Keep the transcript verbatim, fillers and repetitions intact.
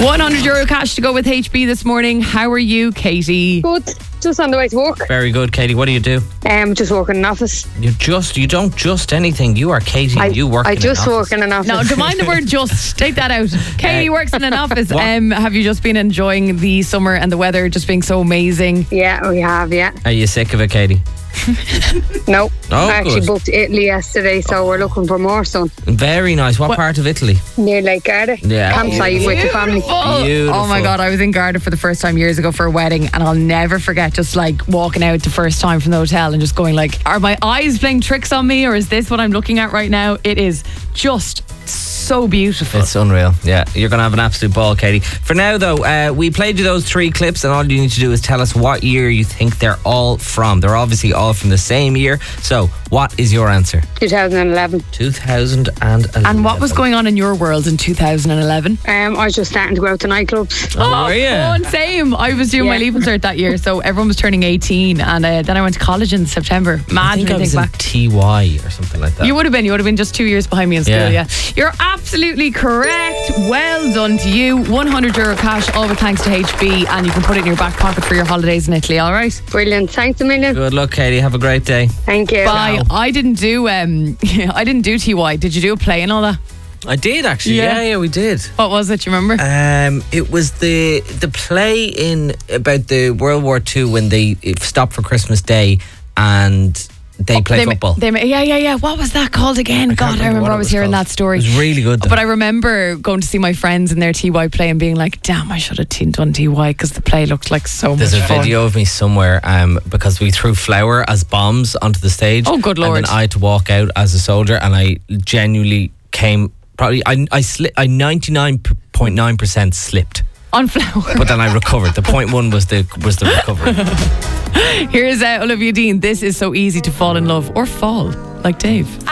one hundred euro cash to go with H B this morning. How are you, Katie? Good. Just on the way to work. Very good, Katie. What do you do? Um, just work in an office. You just, you don't just anything. You are Katie I, and you work I in just an work office. in an office. No, don't mind the word just. Take that out. Katie Uh, works in an office. what? Um, have you just been enjoying the summer and the weather just being so amazing? Yeah, we have, yeah. Are you sick of it, Katie? No. Oh, I actually good. booked Italy yesterday, so we're looking for more sun. Very nice. What, What- part of Italy? Near Lake Garda. Yeah. Campsite with the family. Beautiful. Beautiful. Oh my God, I was in Garda for the first time years ago for a wedding, and I'll never forget just like walking out the first time from the hotel and just going like, are my eyes playing tricks on me, or is this what I'm looking at right now? It is just so beautiful. It's unreal. Yeah, you're going to have an absolute ball, Katie. For now, though, uh, we played you those three clips, and all you need to do is tell us what year you think they're all from. They're obviously all from the same year. So, what is your answer? twenty eleven. two thousand eleven. And what was going on in your world in two thousand eleven? Um, I was just starting to go out to nightclubs. Oh, were you? fun, same. I was doing my Yeah. leaving cert that year, so everyone was turning eighteen, and uh, then I went to college in September. Mad I think when I I was think in back. T Y or something like that. You would have been. You would have been just two years behind me in school, Yeah. yeah. You're absolutely correct. Well done to you. one hundred euro cash, all with thanks to H B, and you can put it in your back pocket for your holidays in Italy, all right? Brilliant. Thanks a million. Good luck, Katie. Have a great day. Thank you. Bye. I didn't do um, I didn't do T Y. Did you do a play and all that? I did, actually. Yeah. Yeah, yeah, we did. What was it? Do you remember? Um, it was the the play in about the World War Two when they stopped for Christmas Day and they play They ma- football. They ma- yeah, yeah, yeah. What was that called again? can't God, I remember remember what I it was was hearing called. that story. It was really good, though. But I remember going to see my friends in their T Y play and being like, damn, I should have teen- done T Y because the play looked like so There's a much fun. video of me somewhere um, because we threw flour as bombs onto the stage. Oh, good Lord. And then I had to walk out as a soldier, and I genuinely came. Probably I I sli- I ninety-nine point nine percent slipped, On flower. but then I recovered. The point one was the was the recovery. Here's uh, Olivia Dean. This is so easy to fall in love or fall like Dave.